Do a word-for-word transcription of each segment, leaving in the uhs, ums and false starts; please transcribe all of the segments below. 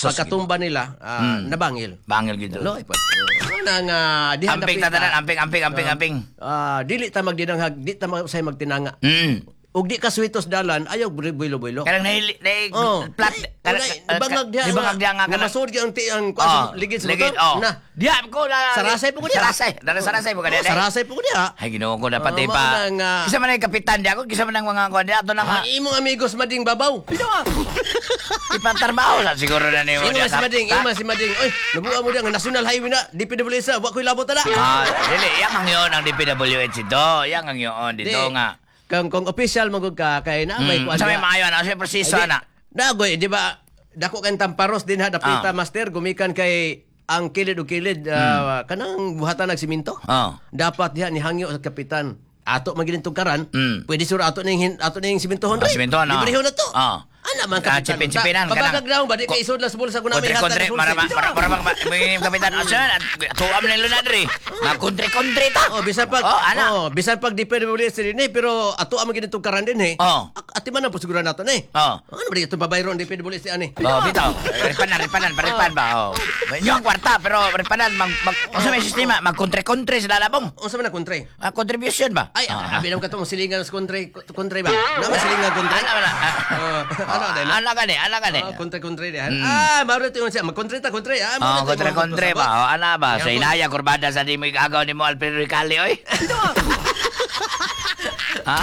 Sus, pagkatumba nila, ah, Mm. nabangil. Bangil gid. Lo, ipat. Nang uh, diha Amping napita, tatanan, amping, amping, amping, amping. ah, dili ta magdinanghag, di ta mag- say magtinanga. Mm. Ug di ka sweetos dalan, ayaw builo-builo. Karang naili, naili, Oh, plat. Karang ibangag diha. Ibangag diha nga. Nga masud ang ti ang Oh, ligid sa ligid, motor. oh. Na, Diya ko na. Sarasay po ko diha. Sarasay. Dara sarasay po ka oh, diha. sarasay po ko diha. Ay, ginoo ko dapat Oh, eh pa. maunang, ah, Kisa man ang kapitan diya ako, kisa man ang mga kuwan diya. Ato na nga. Ang imong amigos mading babaw. Ito ah. Ipatarbaho sa siguro na niyo. Imo si mading, imo si mading. Oy, nabuha mo diha nga national highway na, D P W S, wa koy labot na. Ah, dili, yang ang yun ang D P W H ito. Yang ang yun dito Di. nga. Kung kung official magud ka kay na may Mm, kuan. sa may diha. maayo na, sa presiso Ay, di- na. Dagoy, di ba? Dako kan tamparos din ha dapita Ah. master gumikan kay ang kilid o kilid ah, kanang buhatan ng siminto. Oh. Dapat diha ni hangyo sa kapitan. Ato magiging tungkaran. Mm. Pwede sura ato ning ato ning simintohon. Ah, simintohon, ah. Librehon na to. Ah. Ana man Ah, kapitan. chipin-chipinan, Pabagag kanang- daw ba di kay isod lang sa bulsa ko na may Kontre, hatag kontre, sa para bulsa. ma, para, para, para, para, kapitan, asan, tuam na luna diri. Mga kontre-kontre ta. Oh, bisan pag Oh, ana. oh, bisan pag depende mo sa din eh, pero ato ang magiging tungkaran din eh. Oh. Ak- Ati man ang pasiguran nato ni. Oh. Ano ba dito babayron depende mo sa ani. Oh, bitaw. Ripanan, ripanan, paripan ba? Oh. Inyo ang kwarta, pero ripanan, mag, mag, ano may sistema, mag kontre-kontre sa lalabong. Unsa man na kontre? Ah, contribution ba? Ay, ah, abi nang katong silingan sa kontre kontre ba? Na may silingan kontre. Ana, ana, Oh, ano din? ana ka ni, ana ka ni. Oh, kontre kontre dihan. Ah, maro to siya, magkontre ta kontre. Ah, Oh, maro to, kontre-kontre maro to, ba? Oh, ana ba? Yan Sa po. inaya, kurbada sa di mo ikagaw ni mo Alfredo Ricali, oy. Ha?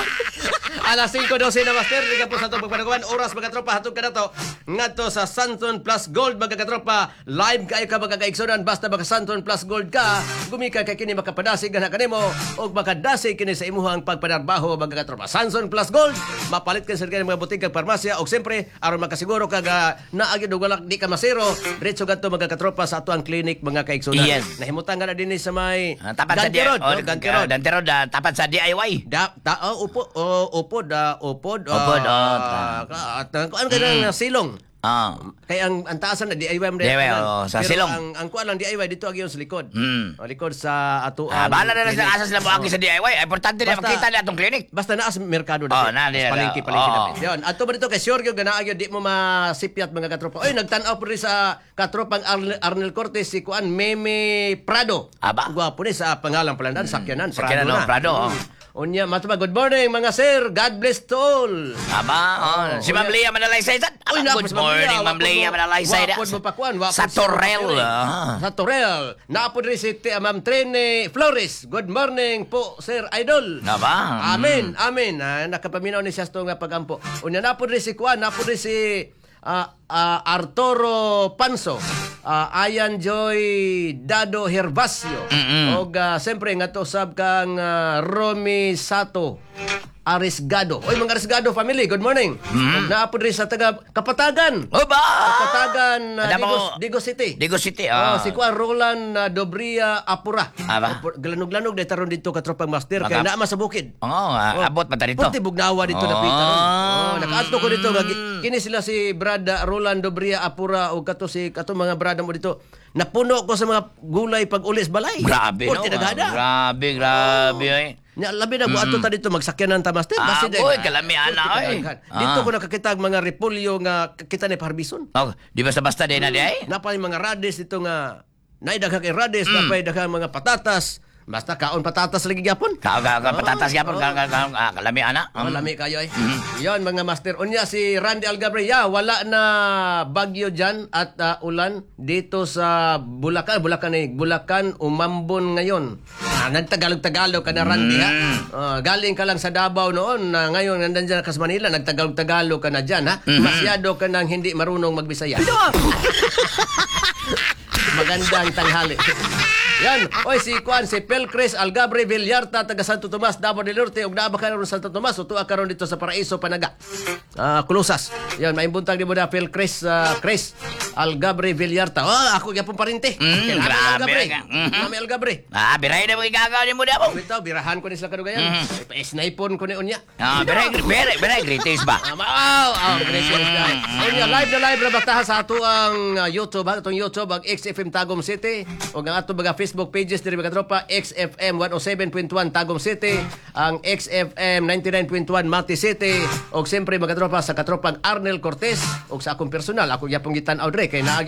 Alas cinco doce na master, liga po sa itong pagpanaguan. Oras mga tropa, hatog ka na to. Ngadto sa Santon Plus Gold, mga katropa. Live kayo ka magkakaigsunan. Basta baka Santon Plus Gold ka, gumika kay kini makapadasig na kanimo o makadasig kini sa imuhang pagpanarbaho, mga katropa. Santon Plus Gold, mapalit ka sa mga butik kag parmasya o siyempre, aron makasiguro ka ga naagid og walak di ka masero. Diretso gadto mga katropa sa ato ang clinic, mga kaigsunan. Yes. Nahimutan ka na din sa may Ah, tapat sa di, Ganti Road, oh, no? Ganti Road. Ganti Road, ah, tapat sa D I Y. Da, ta, oh, upo, oh, upod, ah, upod, ah, Upod, oh, ah, at uh, kuan ka ng silong. Ah. Kaya ang ang taasan na D I Y mo D I Y, oh, sa Pero silong. ang ang kuan lang D I Y dito agi sa likod. Mm. Oh, likod sa ato. Ah, bahala na lang sa asas lang mo agi sa D I Y. Importante na Basta- makita na atong clinic. Basta naa sa merkado Oh, dati. na, di- palengke oh, palengke oh. dati. Yon, ato ba dito kay sure gyud ganaag gyud di mo masipyat mga katropa. Oy, nagtan-aw po rin sa katropang Arnel, Arnel Cortez si kuan Meme Prado. Aba. Gwapo ni sa pangalan palandan sakyanan Sakyanan, Prado. oh, Prado, oh. Unya, matuma, good morning mga sir. God bless to all. Aba, oh. Si Ma'am Leah Manalaysay. Uy, Good napos, morning, Ma'am Ma'am Leah Manalaysay. Wapod mo pa kuan, wapod Sa Torrel. ah. Sa Torrel. Naapod rin si T- Ma'am Trene Flores. Good morning po, Sir Idol. Aba. Amen, amen. Ah, nakapaminaw ni siya ito nga pagampo. Unya, naapod rin si kuan, naapod rin si ah, ah, Arturo Panso. Ah, Ayan Joy Dado Hervasio. Mm-mm. O siyempre nga to sab kang ah, Romy Sato Arisgado. Oy, mga Arisgado family, good morning. Mm-hmm. Naapod rin sa taga Kapatagan. Oba! Kapatagan, uh, Ada Digos, mo- Digos City. Digo City. Oh, Ah. si Kuan Roland uh, Dobria Apura. Aba? Oh, Glanog-glanog na taron dito katropang master kay Maka- naa sa bukid. Oo, ah, abot pa ta dito. Punti bugnawa dito Oh. na pita. Oh, nakaadto ko dito nga gi- kini sila si Brad uh, Roland Dobria Apura o kato si kato mga brada mo dito. Napuno ko sa mga gulay pag ulis balay. Grabe, no? Punti naghada. Grabe, grabe, ay. Nya labi na buato ta dito magsakyanan ta master. Ah, Basta boy, dahil- kalami, ana, Punti ay. kadaghan. Ah. Dito ko nakakita ang mga repolyo nga kita ni Harbison. Oh, di ba sa basta din na di ay? Napay mga radish dito nga naidagha kay radish, Mm. napay daghang mga patatas. Basta kaon patatas lagi gyapon. Ka ka ka patatas Oh, yapon oh. ka ka ka- ah, kalami ana. Oh, Mm. lami kayo ay. Mm. Yon mga master. Unya si Randy Algabre, ya, wala na bagyo dyan at ah, ulan dito sa Bulacan. Bulacan ay Bulacan, umambon ngayon. Ah, nagtagalog-tagalog ka na Randy ha. Mm. Ah, galing ka lang sa Davao noon, na ngayon nandan dyan ka sa Manila, nagtagalog-tagalog ka na dyan ha. Mhm. Masyado ka nang hindi marunong magbisaya. Magandang tanghali. Yan. Oy, si Juan, si Pelcres Algabre Villarta, taga Santo Tomas, Davao del Norte, ug naaba ka ron sa Santo Tomas, utua karon dito sa Paraiso, Panaga. Ah, Kulusas. Yan, maimbuntag di mo na Pelcres uh, Chris Algabre Villarta. Oh, ako gyapon parente. Mm, Kailangan grabe Algabre. ka. Mhm. Nami Algabre. Ah, biray na mo igagaw ni mo di mo. Bitaw, birahan ko ni sila kadugayan. Mhm. Snipeon ko ni unya. Ah, biray biray biray greetings ba? Ah, maaw, oh, great guys. Unya, live na live na batahan sa ato ang uh, YouTube, ha? Itong YouTube, ang X F M Tagum City, o ang ato mga Facebook pages, diri mga tropa, X F M one oh seven point one Tagum City, ang X F M ninety-nine point one Mati City, o siyempre mga tropa sa katropang Arnel Cortez, o sa akong personal, ako yapong gitan-aw dre, kay naagi